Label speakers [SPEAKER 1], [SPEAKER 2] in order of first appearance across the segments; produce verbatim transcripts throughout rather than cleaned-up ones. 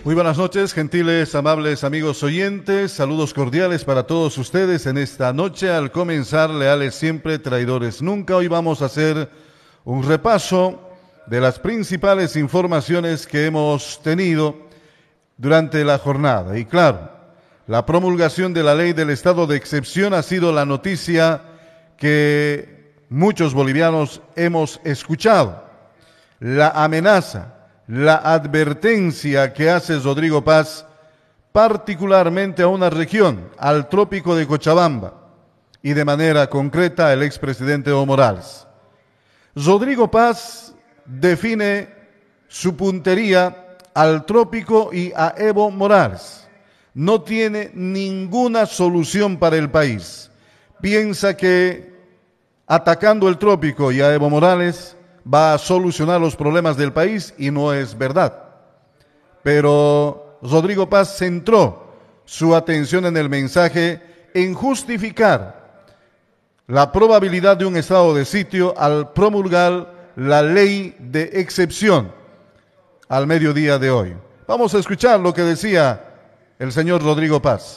[SPEAKER 1] Muy buenas noches, gentiles, amables amigos oyentes, saludos cordiales para todos ustedes en esta noche. Al comenzar, leales siempre, traidores nunca. Hoy vamos a hacer un repaso de las principales informaciones que hemos tenido durante la jornada. Y claro, la promulgación de la ley del estado de excepción ha sido la noticia que muchos bolivianos hemos escuchado. La amenaza, la advertencia que hace Rodrigo Paz, particularmente a una región, al trópico de Cochabamba, y de manera concreta al expresidente Evo Morales. Rodrigo Paz define su puntería al trópico y a Evo Morales. No tiene ninguna solución para el país. Piensa que atacando el trópico y a Evo Morales va a solucionar los problemas del país, y no es verdad. Pero Rodrigo Paz centró su atención en el mensaje en justificar la probabilidad de un estado de sitio al promulgar la ley de excepción al mediodía de hoy. Vamos a escuchar lo que decía el señor Rodrigo Paz.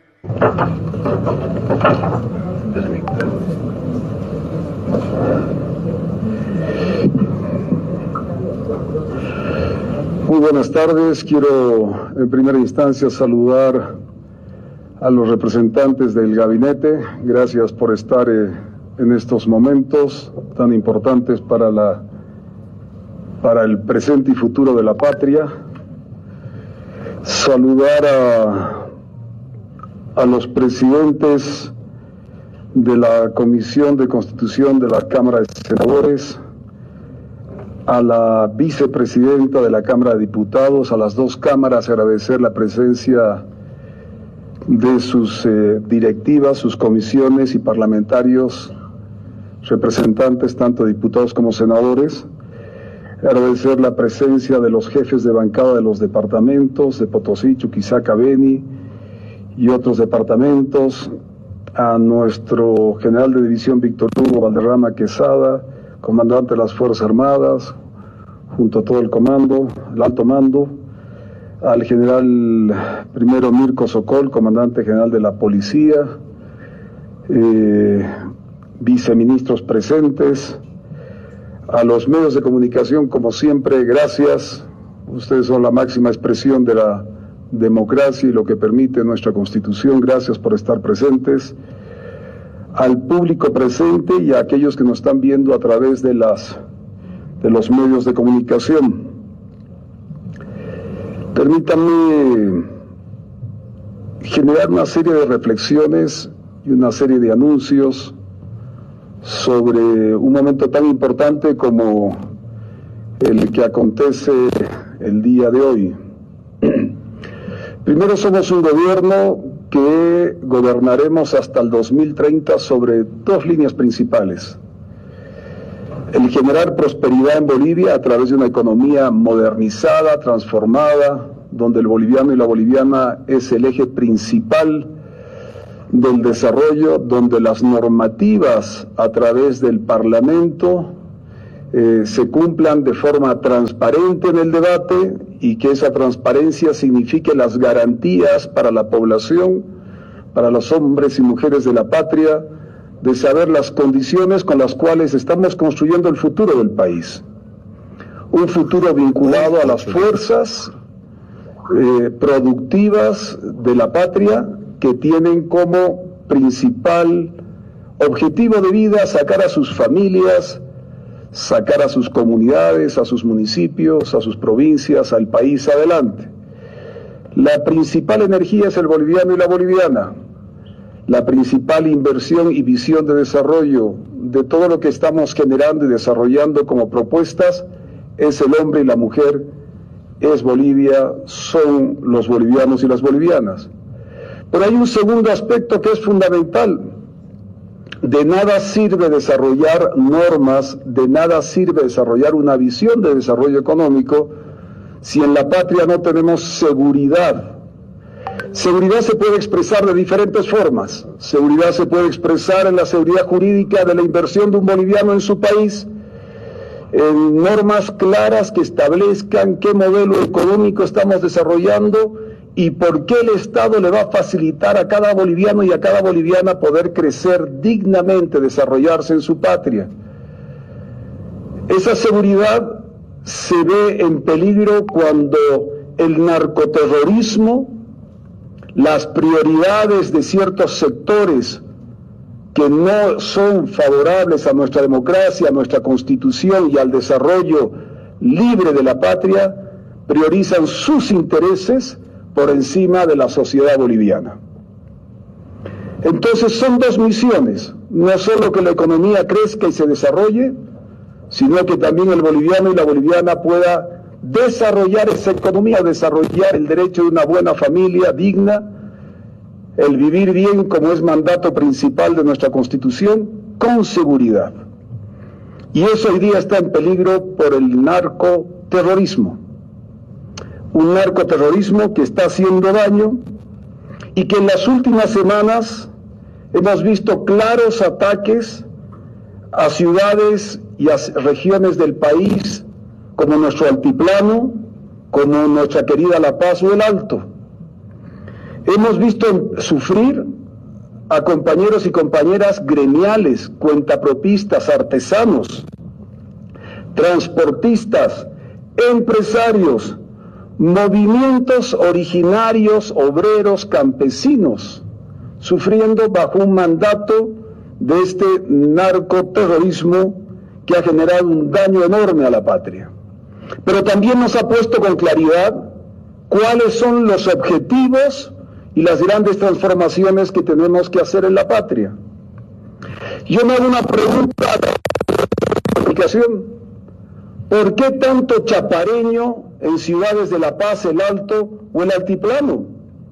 [SPEAKER 2] Muy buenas tardes. Quiero en primera instancia saludar a los representantes del gabinete. Gracias por estar eh, en estos momentos tan importantes para la para el presente y futuro de la patria. Saludar a, a los presidentes de la Comisión de Constitución de la Cámara de Senadores, a la vicepresidenta de la Cámara de Diputados, a las dos cámaras, agradecer la presencia de sus eh, directivas, sus comisiones y parlamentarios, representantes, tanto diputados como senadores. Agradecer la presencia de los jefes de bancada de los departamentos de Potosí, Chuquisaca, Beni y otros departamentos, a nuestro general de división Víctor Hugo Valderrama Quesada, comandante de las Fuerzas Armadas, junto a todo el comando, el alto mando, al general primero Mirko Sokol, comandante general de la policía, eh, viceministros presentes, a los medios de comunicación, como siempre, gracias. Ustedes son la máxima expresión de la democracia y lo que permite nuestra Constitución. Gracias por estar presentes. Al público presente y a aquellos que nos están viendo a través de las de los medios de comunicación. Permítanme generar una serie de reflexiones y una serie de anuncios sobre un momento tan importante como el que acontece el día de hoy. Primero, somos un gobierno que gobernaremos hasta el dos mil treinta sobre dos líneas principales. El generar prosperidad en Bolivia a través de una economía modernizada, transformada, donde el boliviano y la boliviana es el eje principal del desarrollo, donde las normativas a través del Parlamento eh, se cumplan de forma transparente en el debate y que esa transparencia signifique las garantías para la población, para los hombres y mujeres de la patria, de saber las condiciones con las cuales estamos construyendo el futuro del país. Un futuro vinculado a las fuerzas eh, productivas de la patria, que tienen como principal objetivo de vida sacar a sus familias, sacar a sus comunidades, a sus municipios, a sus provincias, al país adelante. La principal energía es el boliviano y la boliviana. La principal inversión y visión de desarrollo de todo lo que estamos generando y desarrollando como propuestas es el hombre y la mujer, es Bolivia, son los bolivianos y las bolivianas. Pero hay un segundo aspecto que es fundamental. De nada sirve desarrollar normas, de nada sirve desarrollar una visión de desarrollo económico si en la patria no tenemos seguridad. Seguridad se puede expresar de diferentes formas. Seguridad se puede expresar en la seguridad jurídica de la inversión de un boliviano en su país, en normas claras que establezcan qué modelo económico estamos desarrollando y por qué el Estado le va a facilitar a cada boliviano y a cada boliviana poder crecer dignamente, desarrollarse en su patria. Esa seguridad se ve en peligro cuando el narcoterrorismo, las prioridades de ciertos sectores que no son favorables a nuestra democracia, a nuestra constitución y al desarrollo libre de la patria, priorizan sus intereses por encima de la sociedad boliviana. Entonces son dos misiones, no solo que la economía crezca y se desarrolle, sino que también el boliviano y la boliviana pueda desarrollar esa economía, desarrollar el derecho de una buena familia digna, el vivir bien como es mandato principal de nuestra Constitución, con seguridad. Y eso hoy día está en peligro por el narcoterrorismo. Un narcoterrorismo que está haciendo daño y que en las últimas semanas hemos visto claros ataques a ciudades y a regiones del país como nuestro altiplano, como nuestra querida La Paz o el Alto. Hemos visto sufrir a compañeros y compañeras gremiales, cuentapropistas, artesanos, transportistas, empresarios, movimientos originarios, obreros, campesinos, sufriendo bajo un mandato de este narcoterrorismo que ha generado un daño enorme a la patria. Pero también nos ha puesto con claridad cuáles son los objetivos y las grandes transformaciones que tenemos que hacer en la patria. Yo me hago una pregunta de comunicación. ¿Por qué tanto chapareño en ciudades de La Paz, el Alto o el Altiplano?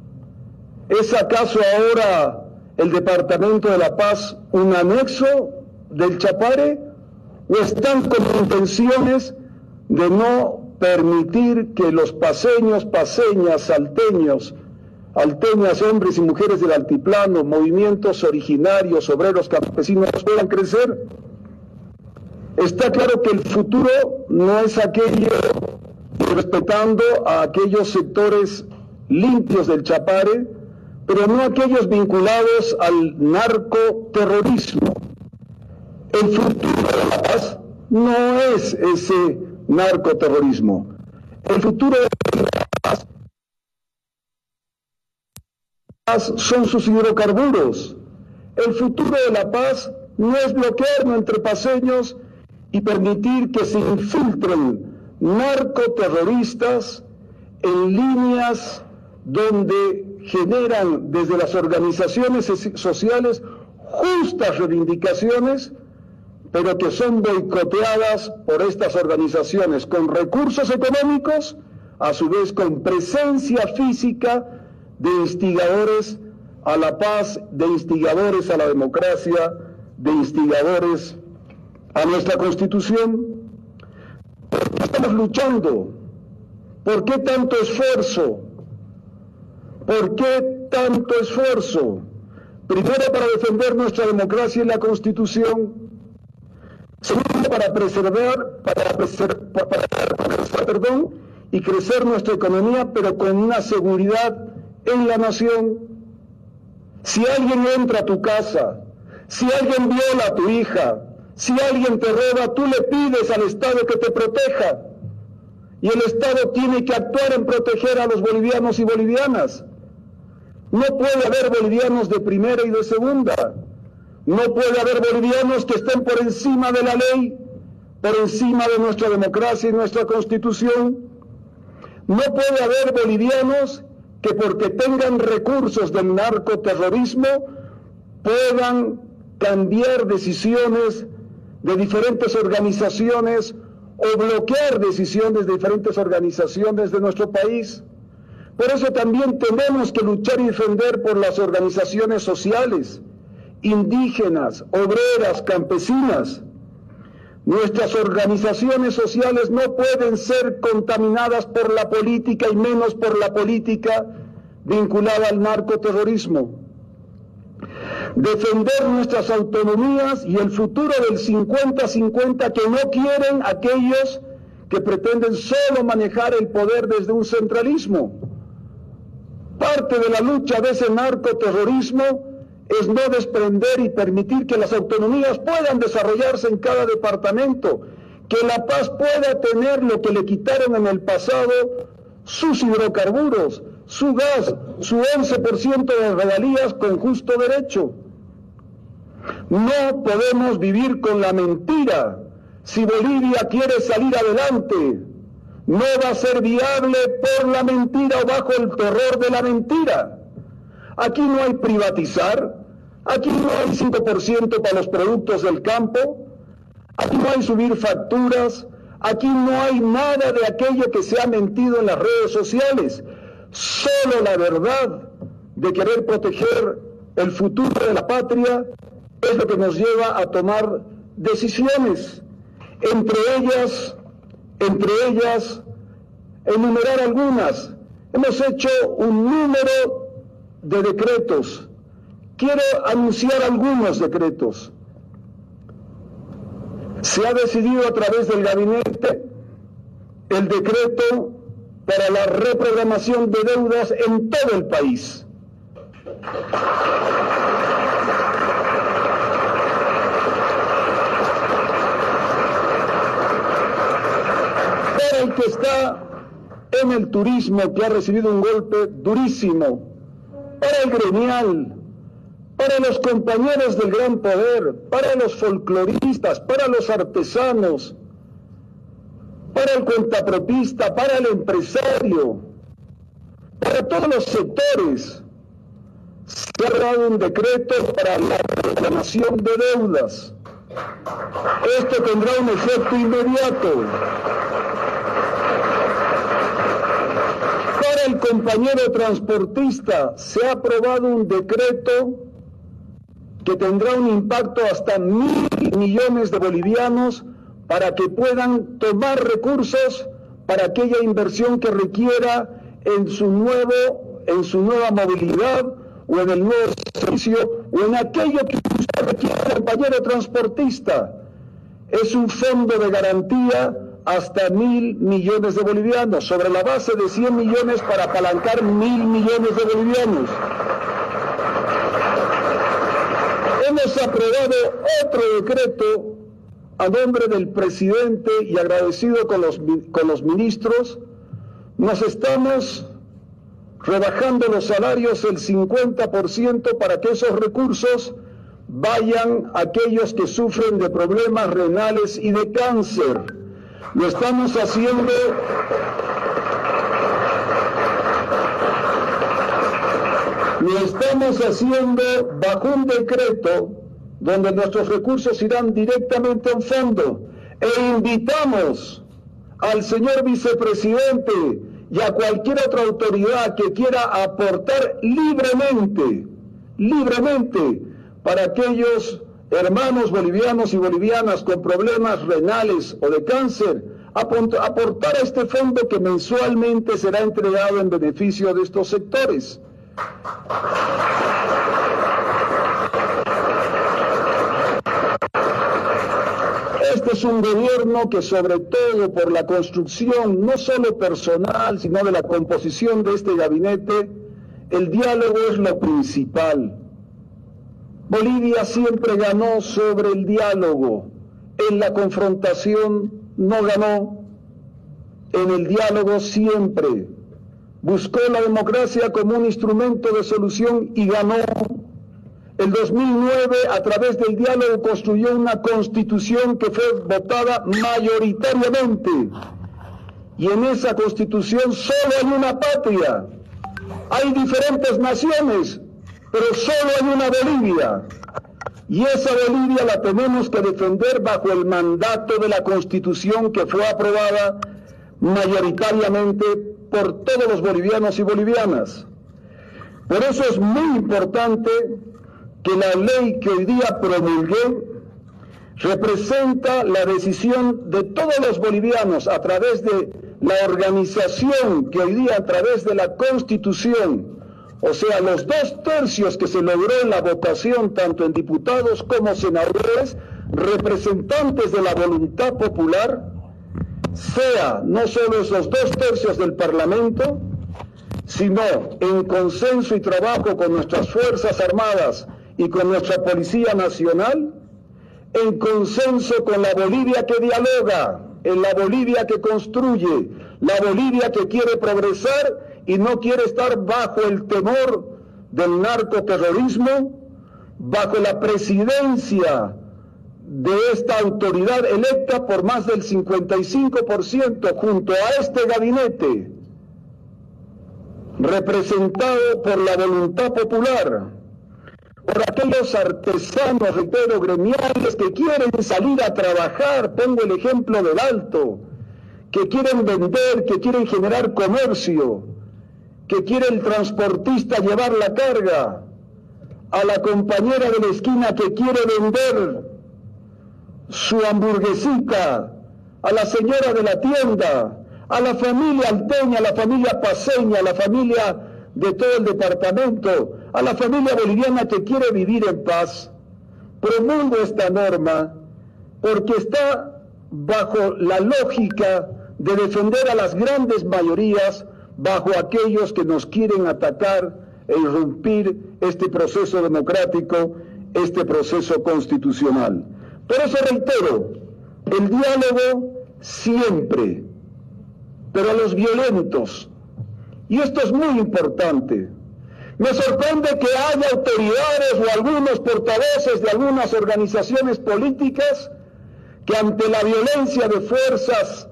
[SPEAKER 2] ¿Es acaso ahora el departamento de La Paz un anexo del Chapare? ¿O están con intenciones de no permitir que los paseños, paseñas, salteños, alteñas, hombres y mujeres del altiplano, movimientos originarios, obreros, campesinos puedan crecer? Está claro que el futuro no es aquello, respetando a aquellos sectores limpios del Chapare, pero no aquellos vinculados al narcoterrorismo. El futuro de La Paz no es ese narcoterrorismo. El futuro de La Paz son sus hidrocarburos. El futuro de La Paz no es bloquearnos entre paseños y permitir que se infiltren narcoterroristas en líneas donde generan desde las organizaciones sociales justas reivindicaciones, pero que son boicoteadas por estas organizaciones con recursos económicos, a su vez con presencia física de instigadores a la paz, de instigadores a la democracia, de instigadores a nuestra Constitución. ¿Por qué estamos luchando? ¿Por qué tanto esfuerzo? ¿Por qué tanto esfuerzo? Primero, para defender nuestra democracia y la Constitución. Segundo, para preservar, para preservar, para, para, perdón, y crecer nuestra economía, pero con una seguridad en la nación. Si alguien entra a tu casa, si alguien viola a tu hija, si alguien te roba, tú le pides al Estado que te proteja. Y el Estado tiene que actuar en proteger a los bolivianos y bolivianas. No puede haber bolivianos de primera y de segunda. No puede haber bolivianos que estén por encima de la ley, por encima de nuestra democracia y nuestra Constitución. No puede haber bolivianos que porque tengan recursos del narcoterrorismo puedan cambiar decisiones de diferentes organizaciones o bloquear decisiones de diferentes organizaciones de nuestro país. Por eso también tenemos que luchar y defender por las organizaciones sociales, indígenas, obreras, campesinas. Nuestras organizaciones sociales no pueden ser contaminadas por la política y menos por la política vinculada al narcoterrorismo. defender nuestras autonomías y el futuro del cincuenta cincuenta que no quieren aquellos que pretenden solo manejar el poder desde un centralismo. Parte de la lucha de ese narcoterrorismo es no desprender y permitir que las autonomías puedan desarrollarse en cada departamento, que La Paz pueda tener lo que le quitaron en el pasado, sus hidrocarburos, su gas, su once por ciento de regalías con justo derecho. No podemos vivir con la mentira. Si Bolivia quiere salir adelante, no va a ser viable por la mentira o bajo el terror de la mentira. Aquí no hay privatizar, aquí no hay cinco por ciento para los productos del campo, aquí no hay subir facturas, aquí no hay nada de aquello que se ha mentido en las redes sociales. Solo la verdad de querer proteger el futuro de la patria es lo que nos lleva a tomar decisiones. Entre ellas, entre ellas, enumerar algunas. Hemos hecho un número de decretos. Quiero anunciar algunos decretos. Se ha decidido a través del gabinete el decreto para la reprogramación de deudas en todo el país. Para el que está en el turismo, que ha recibido un golpe durísimo, para el gremial, para los compañeros del gran poder, para los folcloristas, para los artesanos, para el cuentapropista, para el empresario, para todos los sectores. Se ha dado un decreto para la reclamación de deudas. Esto tendrá un efecto inmediato. Para el compañero transportista se ha aprobado un decreto que tendrá un impacto hasta mil millones de bolivianos para que puedan tomar recursos para aquella inversión que requiera en su nuevo, en su nueva movilidad o en el nuevo servicio o en aquello que usted requiere, compañero transportista. Es un fondo de garantía hasta mil millones de bolivianos, sobre la base de cien millones para apalancar mil millones de bolivianos. Hemos aprobado otro decreto a nombre del presidente y agradecido con los, con los ministros. Nos estamos rebajando los salarios el cincuenta por ciento para que esos recursos vayan a aquellos que sufren de problemas renales y de cáncer. Lo estamos haciendo lo estamos haciendo bajo un decreto donde nuestros recursos irán directamente a un fondo, e invitamos al señor vicepresidente y a cualquier otra autoridad que quiera aportar libremente, libremente, para aquellos hermanos bolivianos y bolivianas con problemas renales o de cáncer, aportar a este fondo que mensualmente será entregado en beneficio de estos sectores. Este es un gobierno que, sobre todo por la construcción no solo personal, sino de la composición de este gabinete, el diálogo es lo principal. Bolivia siempre ganó sobre el diálogo. En la confrontación no ganó. En el diálogo siempre buscó la democracia como un instrumento de solución y ganó. El dos mil nueve, a través del diálogo, construyó una constitución que fue votada mayoritariamente. Y en esa constitución solo hay una patria. Hay diferentes naciones, pero solo hay una Bolivia. Y esa Bolivia la tenemos que defender bajo el mandato de la constitución que fue aprobada mayoritariamente por todos los bolivianos y bolivianas. Por eso es muy importante que la ley que hoy día promulgué representa la decisión de todos los bolivianos a través de la organización que hoy día, a través de la Constitución, o sea, los dos tercios que se logró en la votación, tanto en diputados como senadores, representantes de la voluntad popular, sea no solo esos dos tercios del Parlamento, sino en consenso y trabajo con nuestras Fuerzas Armadas y con nuestra Policía Nacional, en consenso con la Bolivia que dialoga, en la Bolivia que construye, la Bolivia que quiere progresar y no quiere estar bajo el temor del narcoterrorismo, bajo la presidencia de esta autoridad electa por más del cincuenta y cinco por ciento, junto a este gabinete, representado por la voluntad popular, por aquellos artesanos, reitero, gremiales que quieren salir a trabajar, pongo el ejemplo del Alto, que quieren vender, que quieren generar comercio, que quiere el transportista llevar la carga, a la compañera de la esquina que quiere vender su hamburguesita, a la señora de la tienda, a la familia alteña, a la familia paceña, a la familia de todo el departamento, a la familia boliviana que quiere vivir en paz. Promulgo esta norma porque está bajo la lógica de defender a las grandes mayorías, bajo aquellos que nos quieren atacar e irrumpir este proceso democrático, este proceso constitucional. Por eso reitero, el diálogo siempre, pero a los violentos, y esto es muy importante. Me sorprende que haya autoridades o algunos portavoces de algunas organizaciones políticas que ante la violencia de fuerzas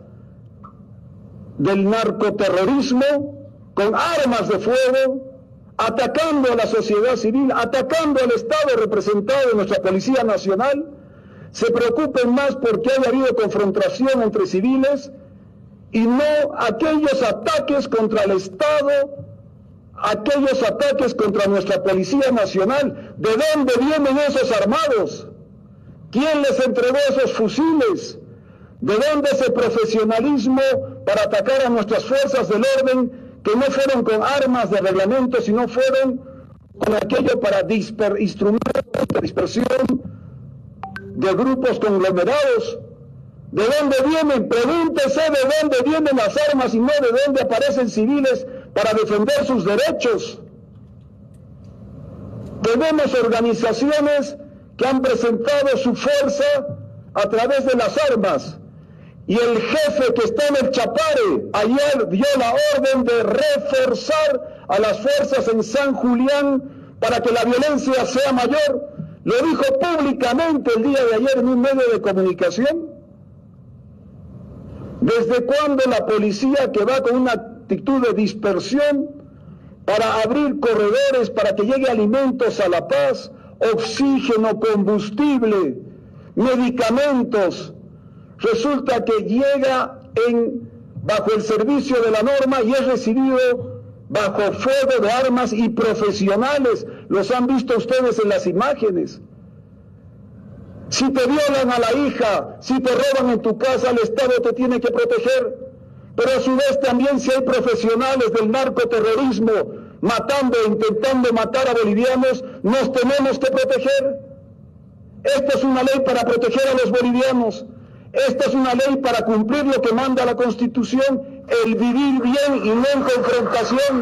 [SPEAKER 2] del narcoterrorismo, con armas de fuego, atacando a la sociedad civil, atacando al Estado representado en nuestra Policía Nacional, se preocupen más porque haya habido confrontación entre civiles y no aquellos ataques contra el Estado, aquellos ataques contra nuestra Policía Nacional. ¿De dónde vienen esos armados? ¿Quién les entregó esos fusiles? ¿De dónde ese profesionalismo para atacar a nuestras fuerzas del orden que no fueron con armas de reglamento, sino fueron con aquello para disper, instrumentos de dispersión de grupos conglomerados? ¿De dónde vienen? Pregúntese de dónde vienen las armas y no de dónde aparecen civiles para defender sus derechos. Tenemos organizaciones que han presentado su fuerza a través de las armas, y el jefe que está en el Chapare ayer dio la orden de reforzar a las fuerzas en San Julián para que la violencia sea mayor. Lo dijo públicamente el día de ayer en un medio de comunicación. ¿Desde cuándo la policía, que va con una actitud de dispersión para abrir corredores para que llegue alimentos a La Paz, oxígeno, combustible, medicamentos, resulta que llega en, bajo el servicio de la norma y es recibido bajo fuego de armas y profesionales? Los han visto ustedes en las imágenes. Si te violan a la hija, si te roban en tu casa, el Estado te tiene que proteger. Pero a su vez también, si hay profesionales del narcoterrorismo matando e intentando matar a bolivianos, nos tenemos que proteger. Esta es una ley para proteger a los bolivianos. Esta es una ley para cumplir lo que manda la Constitución, el vivir bien y no en confrontación.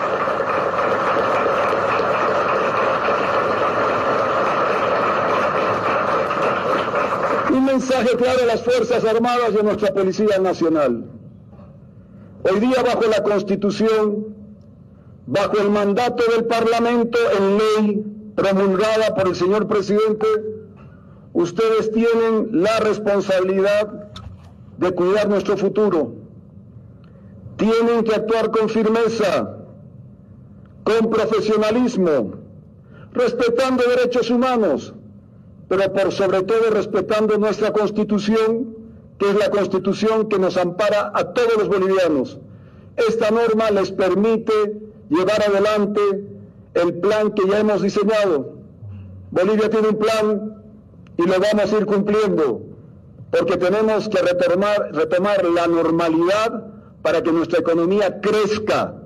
[SPEAKER 2] Un mensaje claro a las Fuerzas Armadas y a nuestra Policía Nacional. Hoy día, bajo la Constitución, bajo el mandato del Parlamento en ley promulgada por el señor presidente, ustedes tienen la responsabilidad de cuidar nuestro futuro. Tienen que actuar con firmeza, con profesionalismo, respetando derechos humanos, pero por sobre todo respetando nuestra Constitución, que es la Constitución que nos ampara a todos los bolivianos. Esta norma les permite llevar adelante el plan que ya hemos diseñado. Bolivia tiene un plan y lo vamos a ir cumpliendo, porque tenemos que retomar, retomar la normalidad para que nuestra economía crezca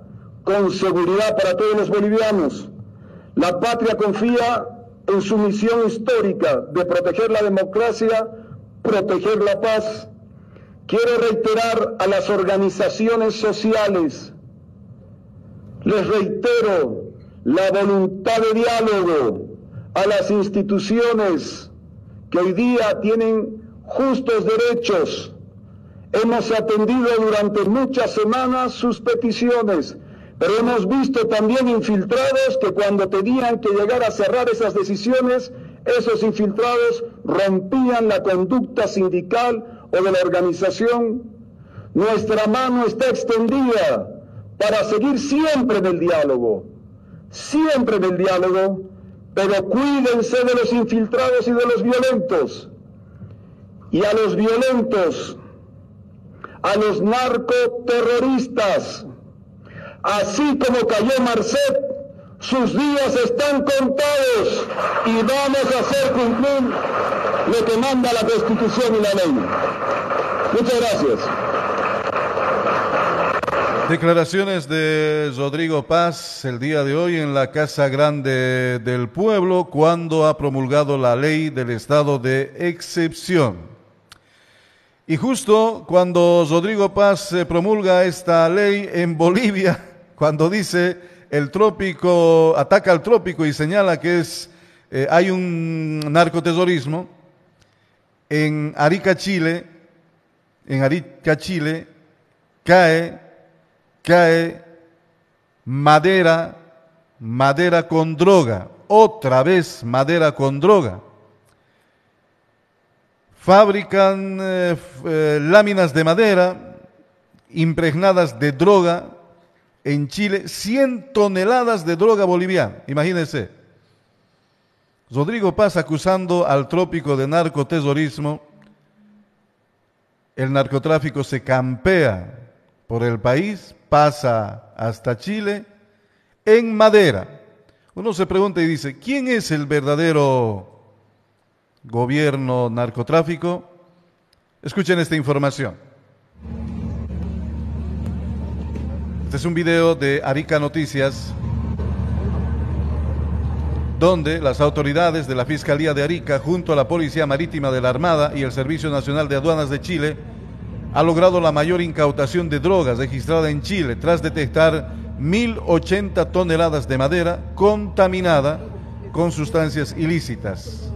[SPEAKER 2] con seguridad para todos los bolivianos. La patria confía en su misión histórica de proteger la democracia, proteger la paz. Quiero reiterar a las organizaciones sociales, les reitero la voluntad de diálogo a las instituciones que hoy día tienen justos derechos. Hemos atendido durante muchas semanas sus peticiones, pero hemos visto también infiltrados que cuando tenían que llegar a cerrar esas decisiones, esos infiltrados rompían la conducta sindical o de la organización. Nuestra mano está extendida para seguir siempre en el diálogo, siempre en el diálogo, pero cuídense de los infiltrados y de los violentos. Y a los violentos, a los narcoterroristas, así como cayó Marcet, sus días están contados y vamos a hacer cumplir lo que manda la Constitución y la ley. Muchas gracias.
[SPEAKER 1] Declaraciones de Rodrigo Paz el día de hoy en la Casa Grande del Pueblo cuando ha promulgado la ley del estado de excepción. Y justo cuando Rodrigo Paz eh, promulga esta ley en Bolivia, cuando dice el trópico, ataca al trópico y señala que es eh, hay un narcoterrorismo, en Arica, Chile, en Arica, Chile, cae, cae madera, madera con droga, otra vez madera con droga. Fabrican eh, eh, láminas de madera impregnadas de droga en Chile, cien toneladas de droga boliviana, imagínense. Rodrigo Paz acusando al trópico de narcoterrorismo. El narcotráfico se campea por el país, pasa hasta Chile, en madera. Uno se pregunta y dice, ¿quién es el verdadero gobierno narcotráfico? Escuchen esta información. Este es un video de Arica Noticias, donde las autoridades de la Fiscalía de Arica, junto a la Policía Marítima de la Armada y el Servicio Nacional de Aduanas de Chile, ha logrado la mayor incautación de drogas registrada en Chile, tras detectar mil ochenta toneladas de madera contaminada con sustancias ilícitas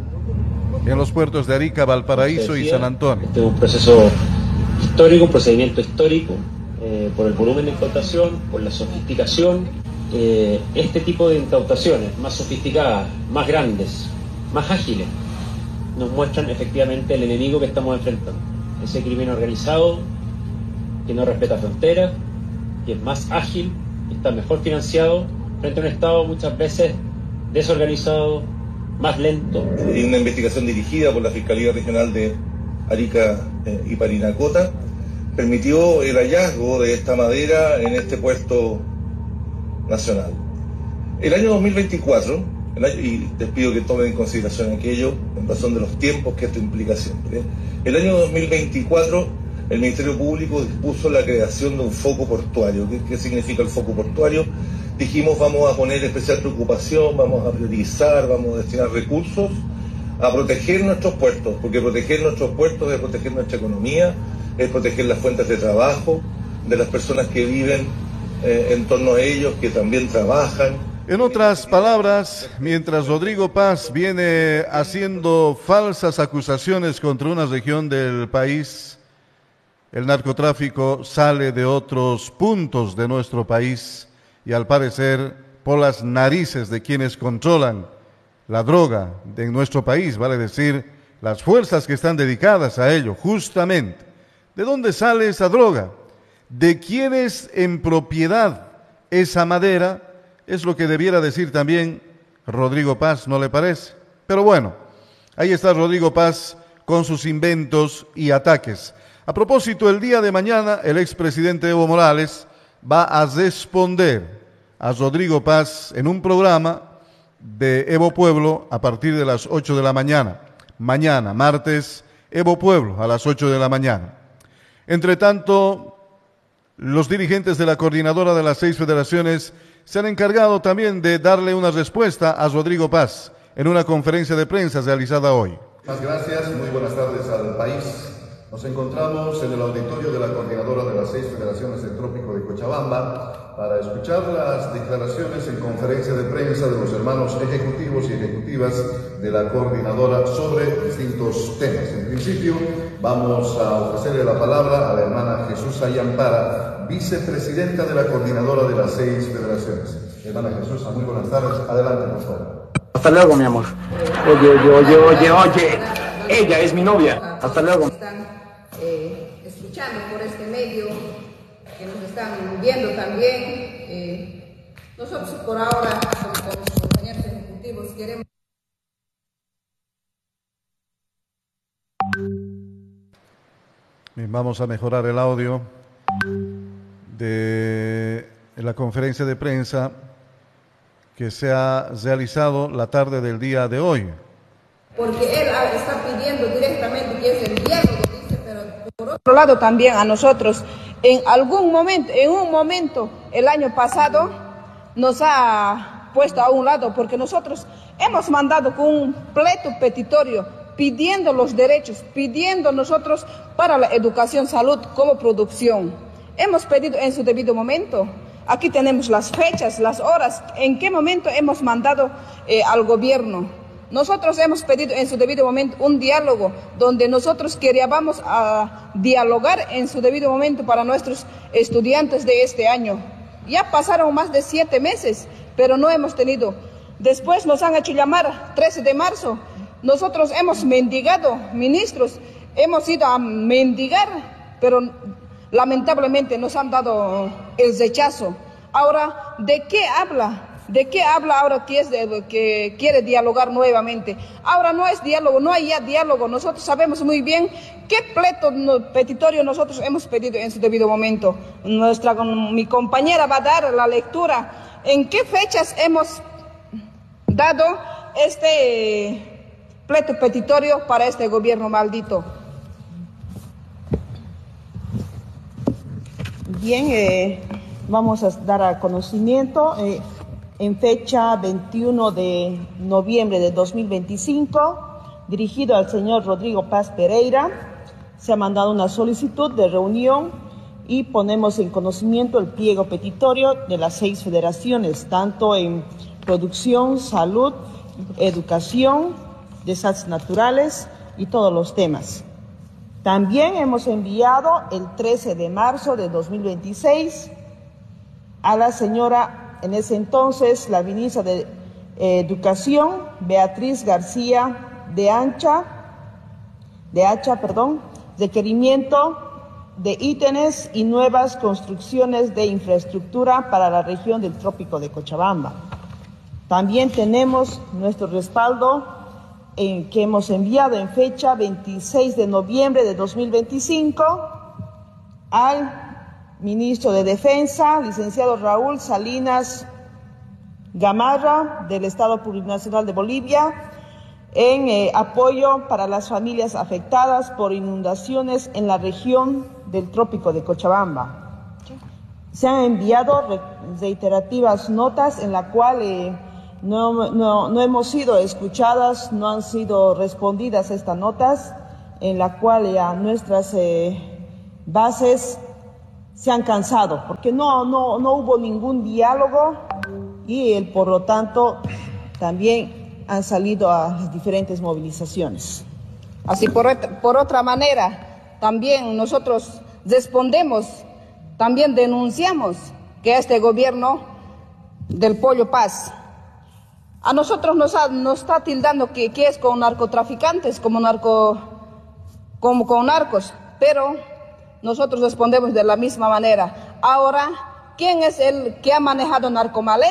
[SPEAKER 1] en los puertos de Arica, Valparaíso y San Antonio.
[SPEAKER 3] Este es un proceso histórico, un procedimiento histórico, eh, por el volumen de incautación, por la sofisticación. Eh, este tipo de incautaciones más sofisticadas, más grandes, más ágiles, nos muestran efectivamente el enemigo que estamos enfrentando. Ese crimen organizado que no respeta fronteras, que es más ágil, que está mejor financiado, frente a un Estado muchas veces desorganizado, más lento.
[SPEAKER 4] Y una investigación dirigida por la Fiscalía Regional de Arica eh, y Parinacota permitió el hallazgo de esta madera en este puerto nacional. El año dos mil veinticuatro, el año, y les pido que tomen en consideración aquello en razón de los tiempos que esto implica siempre. El año dos mil veinticuatro el Ministerio Público dispuso la creación de un foco portuario. ¿Qué, qué significa el foco portuario? Dijimos, vamos a poner especial preocupación, vamos a priorizar, vamos a destinar recursos a proteger nuestros puertos, porque proteger nuestros puertos es proteger nuestra economía, es proteger las fuentes de trabajo de las personas que viven eh, en torno a ellos, que también trabajan.
[SPEAKER 1] En otras palabras, mientras Rodrigo Paz viene haciendo falsas acusaciones contra una región del país, el narcotráfico sale de otros puntos de nuestro país y al parecer por las narices de quienes controlan la droga en nuestro país, vale decir, las fuerzas que están dedicadas a ello, justamente. ¿De dónde sale esa droga? ¿De quién es en propiedad esa madera? Es lo que debiera decir también Rodrigo Paz, ¿no le parece? Pero bueno, ahí está Rodrigo Paz con sus inventos y ataques. A propósito, el día de mañana el expresidente Evo Morales va a responder a Rodrigo Paz en un programa de Evo Pueblo a partir de las ocho de la mañana. Mañana, martes, Evo Pueblo a las ocho de la mañana. Entre tanto, Los dirigentes de la coordinadora de las seis federaciones se han encargado también de darle una respuesta a Rodrigo Paz en una conferencia de prensa realizada hoy.
[SPEAKER 5] Muchas gracias, muy buenas tardes al país. Nos encontramos en el auditorio de la coordinadora de las seis federaciones del Trópico de Cochabamba para escuchar las declaraciones en conferencia de prensa de los hermanos ejecutivos y ejecutivas de la coordinadora sobre distintos temas. En principio, vamos a ofrecerle la palabra a la hermana Jesús Ayampara, vicepresidenta de la coordinadora de las seis federaciones. Hermana Jesús, muy buenas tardes. Adelante, por favor.
[SPEAKER 6] Hasta luego, mi amor. Oye, oye, oye, oye, oye. Ella es mi novia. Hasta luego.
[SPEAKER 7] Están eh, escuchando por este medio, que nos están viendo también. Eh, nosotros por ahora, con, con los compañeros ejecutivos, queremos...
[SPEAKER 1] Bien, vamos a mejorar el audio de la conferencia de prensa que se ha realizado la tarde del día de hoy.
[SPEAKER 7] Porque él está pidiendo directamente que es el diálogo, dice, pero por otro lado también a nosotros, en algún momento, en un momento, el año pasado, nos ha puesto a un lado, porque nosotros hemos mandado con un pleito petitorio pidiendo los derechos, pidiendo nosotros para la educación, salud como producción. Hemos pedido en su debido momento. Aquí tenemos las fechas, las horas, en qué momento hemos mandado eh, al gobierno. Nosotros hemos pedido en su debido momento un diálogo donde nosotros queríamos a dialogar en su debido momento para nuestros estudiantes de este año. Ya pasaron más de siete meses, pero no hemos tenido. Después nos han hecho llamar trece de marzo. Nosotros hemos mendigado, ministros, hemos ido a mendigar, pero lamentablemente nos han dado el rechazo. Ahora, ¿de qué habla? ¿De qué habla ahora que, es de, que quiere dialogar nuevamente? Ahora no es diálogo, no hay ya diálogo. Nosotros sabemos muy bien qué pleito petitorio nosotros hemos pedido en su debido momento. Nuestra, mi compañera va a dar la lectura. ¿En qué fechas hemos dado este pleito petitorio para este gobierno maldito?
[SPEAKER 8] Bien, eh, vamos a dar a conocimiento, eh, en fecha veintiuno de noviembre de dos mil veinticinco, dirigido al señor Rodrigo Paz Pereira, se ha mandado una solicitud de reunión y ponemos en conocimiento el pliego petitorio de las seis federaciones, tanto en producción, salud, educación, desastres naturales y todos los temas. También hemos enviado el trece de marzo de dos mil veintiséis a la señora, en ese entonces, la ministra de eh, Educación, Beatriz García de Ancha, de Hacha, perdón, requerimiento de ítems y nuevas construcciones de infraestructura para la región del Trópico de Cochabamba. También tenemos nuestro respaldo en que hemos enviado en fecha veintiséis de noviembre de dos mil veinticinco al ministro de Defensa, licenciado Raúl Salinas Gamarra, del Estado Plurinacional de Bolivia, en eh, apoyo para las familias afectadas por inundaciones en la región del Trópico de Cochabamba. Se han enviado reiterativas notas en la cual eh, No, no, no hemos sido escuchadas, no han sido respondidas estas notas, en la cual ya nuestras eh, bases se han cansado, porque no, no, no hubo ningún diálogo y el, por lo tanto también han salido a las diferentes movilizaciones.
[SPEAKER 7] Así por, por otra manera, también nosotros respondemos, también denunciamos que este gobierno del Pollo Paz a nosotros nos, ha, nos está tildando que, que es con narcotraficantes, como, narco, como con narcos, pero nosotros respondemos de la misma manera. Ahora, ¿quién es el que ha manejado narcomaleta?